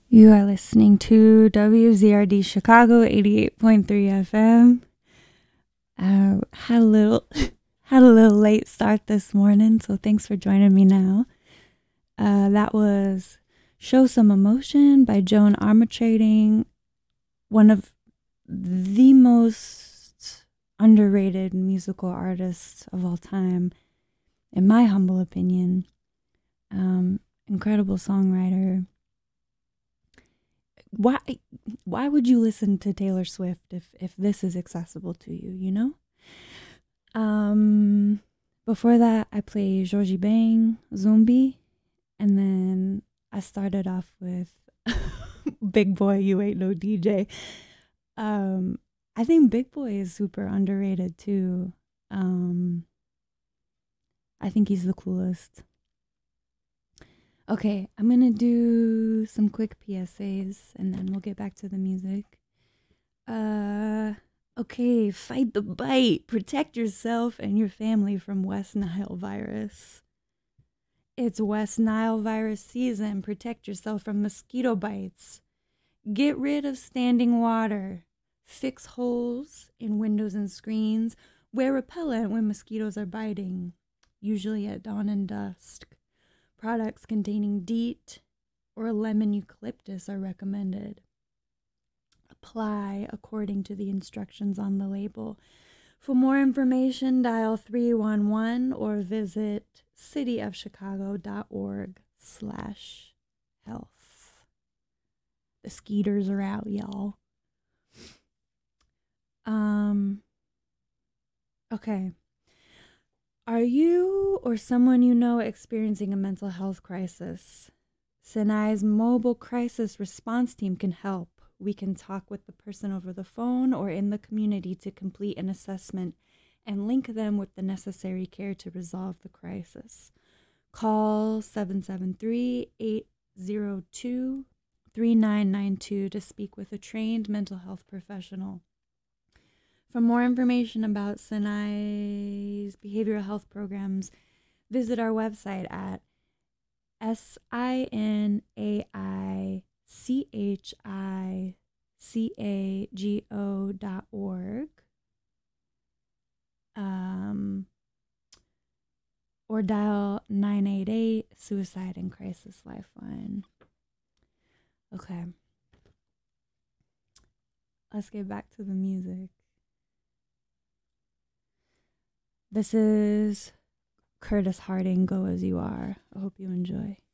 You are listening to WZRD Chicago 88.3 FM. Had a little late start this morning, so thanks for joining me now. That was Show Some Emotion by Joan Armatrading, one of the most underrated musical artists of all time, in my humble opinion. Incredible songwriter. Why would you listen to Taylor Swift if this is accessible to you, you know? Before that, I played Georgie Bang, Zombie, and then I started off with Big Boy, You Ain't No DJ. I think Big Boy is super underrated too. I think he's the coolest. Okay, I'm going to do some quick PSAs and then we'll get back to the music. Okay, fight the bite. Protect yourself and your family from West Nile virus. It's West Nile virus season. Protect yourself from mosquito bites. Get rid of standing water. Fix holes in windows and screens. Wear repellent when mosquitoes are biting, usually at dawn and dusk. Products containing DEET or lemon eucalyptus are recommended. Apply according to the instructions on the label. For more information, dial 311 or visit cityofchicago.org/health. The skeeters are out, y'all. Okay. Are you or someone you know experiencing a mental health crisis? Sinai's mobile crisis response team can help. We can talk with the person over the phone or in the community to complete an assessment and link them with the necessary care to resolve the crisis. Call 773-802-3992 to speak with a trained mental health professional. For more information about Sinai's behavioral health programs, visit our website at SINAICHICAGO.org or dial 988 Suicide and Crisis Lifeline. Okay. Let's get back to the music. This is Curtis Harding, Go As You Are. I hope you enjoy.